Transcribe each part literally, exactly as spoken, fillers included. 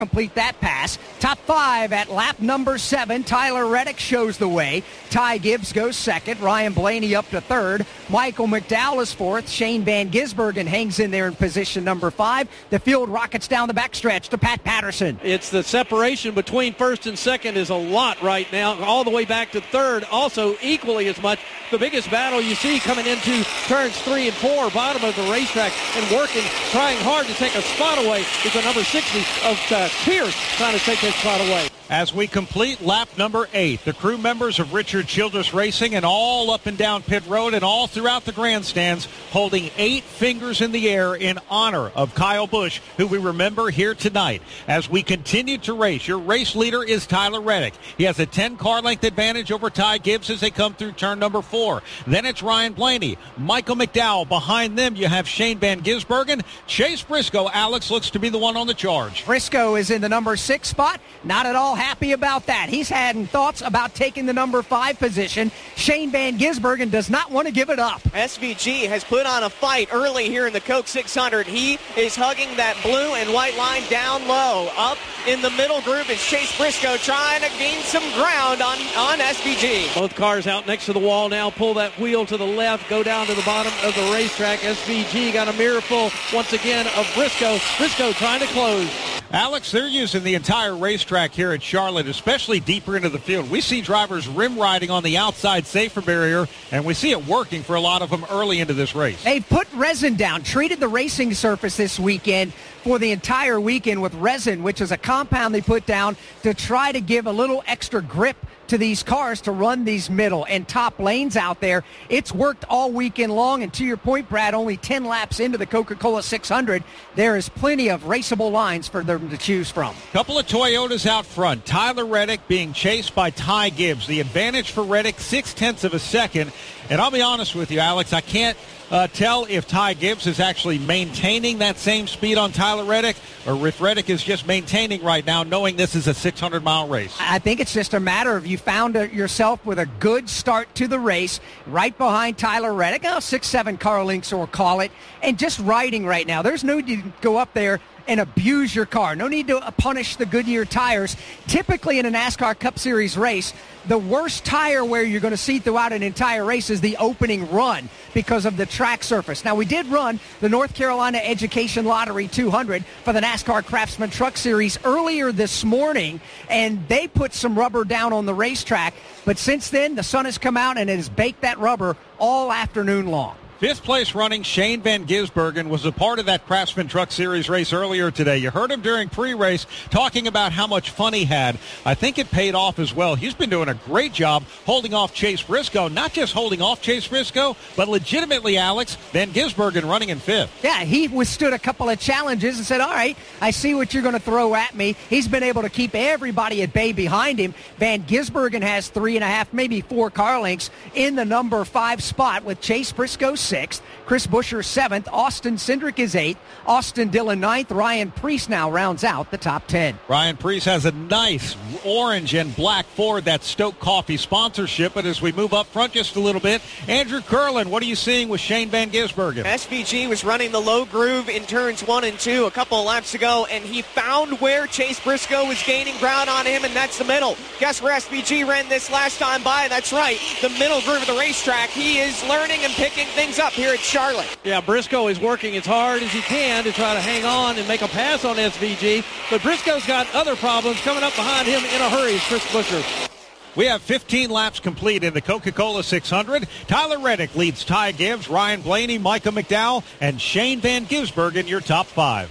complete that pass. Top five at lap number seven. Tyler Reddick shows the way. Ty Gibbs goes second. Ryan Blaney up to third. Michael McDowell is fourth. Shane Van Gisbergen hangs in there in position number five. The field rockets down the backstretch to Pat Patterson. It's the separation between first and second is a lot right now, all the way back to third. Also equally as much. The biggest battle you see coming into turns three and four, bottom of the racetrack, and working, trying hard to take a spot away is the number sixty of uh, Pierce trying to take his spot away. As we complete lap number eight, the crew members of Richard Childress Racing and all up and down pit road and all throughout the grandstands holding eight fingers in the air in honor of Kyle Busch, who we remember here tonight. As we continue to race, your race leader is Tyler Reddick. He has a ten car length advantage over Ty Gibbs as they come through turn number four. Then it's Ryan Blaney, Michael McDowell. Behind them, you have Shane Van Gisbergen. Chase Briscoe, Alex, looks to be the one on the charge. Briscoe is in the number six spot. Not at all happy about that. He's had thoughts about taking the number five position. Shane Van Gisbergen does not want to give it up. S V G has put on a fight early here in the Coke six hundred. He is hugging that blue and white line down low. Up in the middle group is Chase Briscoe trying to gain some ground on, on S V G. Both cars out next to the wall now. Pull that wheel to the left. Go down to the bottom of the racetrack. S V G got a mirror full once again of Briscoe. Briscoe trying to close. Alex, they're using the entire racetrack here at Charlotte, especially deeper into the field. We see drivers rim riding on the outside safer barrier, and we see it working for a lot of them early into this race. They've put resin down, treated the racing surface this weekend for the entire weekend with resin, which is a compound they put down to try to give a little extra grip to these cars to run these middle and top lanes out there. It's worked all weekend long, and to your point, Brad, only ten laps into the Coca-Cola six hundred, there is plenty of raceable lines for them to choose from. Couple of Toyotas out front. Tyler Reddick being chased by Ty Gibbs. The advantage for Reddick, six-tenths of a second. And I'll be honest with you, Alex, I can't uh, tell if Ty Gibbs is actually maintaining that same speed on Tyler Reddick, or if Reddick is just maintaining right now, knowing this is a six hundred mile race. I think it's just a matter of you found a, yourself with a good start to the race, right behind Tyler Reddick, oh, six, seven car lengths, or call it, and just riding right now. There's no need to go up there and abuse your car. No need to punish the Goodyear tires. Typically in a NASCAR Cup Series race, the worst tire wear you're going to see throughout an entire race is the opening run because of the track surface. Now, we did run the North Carolina Education Lottery two hundred for the NASCAR Craftsman Truck Series earlier this morning, and they put some rubber down on the racetrack. But since then, the sun has come out and it has baked that rubber all afternoon long. Fifth place running Shane Van Gisbergen was a part of that Craftsman Truck Series race earlier today. You heard him during pre-race talking about how much fun he had. I think it paid off as well. He's been doing a great job holding off Chase Briscoe. Not just holding off Chase Briscoe, but legitimately, Alex, Van Gisbergen running in fifth. Yeah, he withstood a couple of challenges and said, all right, I see what you're going to throw at me. He's been able to keep everybody at bay behind him. Van Gisbergen has three and a half, maybe four car lengths in the number five spot with Chase Briscoe sixth, Chris Buescher seventh, Austin Cindric is eighth, Austin Dillon ninth, Ryan Preece now rounds out the top ten. Ryan Preece has a nice orange and black Ford, that Stoke Coffee sponsorship, but as we move up front just a little bit, Andrew Curlin, what are you seeing with Shane Van Gisbergen? S V G was running the low groove in turns one and two a couple of laps ago, and he found where Chase Briscoe was gaining ground on him, and that's the middle. Guess where S V G ran this last time by? That's right, the middle groove of the racetrack. He is learning and picking things up here at Charlotte. Yeah, Briscoe is working as hard as he can to try to hang on and make a pass on S V G, but Briscoe's got other problems coming up behind him in a hurry is Chris Buescher. We have fifteen laps complete in the Coca-Cola six hundred. Tyler Reddick leads Ty Gibbs, Ryan Blaney, Michael McDowell, and Shane Van Gisbergen, your top five.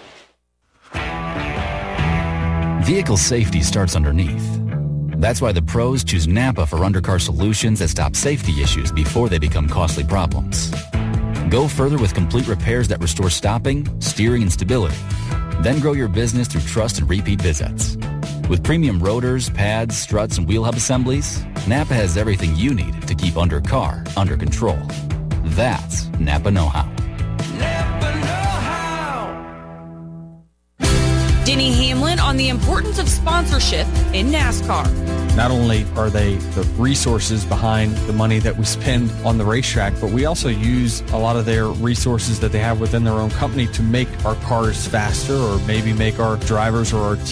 Vehicle safety starts underneath. That's why the pros choose Napa for undercar solutions that stop safety issues before they become costly problems. Go further with complete repairs that restore stopping, steering, and stability. Then grow your business through trust and repeat visits. With premium rotors, pads, struts, and wheel hub assemblies, Napa has everything you need to keep undercar under control. That's Napa know-how. Napa know-how. Denny Hamlin on the importance of sponsorship in NASCAR. Not only are they the resources behind the money that we spend on the racetrack, but we also use a lot of their resources that they have within their own company to make our cars faster or maybe make our drivers or our